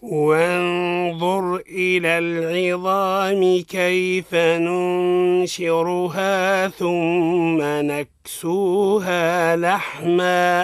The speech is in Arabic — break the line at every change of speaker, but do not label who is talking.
وانظر إلى العظام كيف ننشرها ثم نكسوها لحما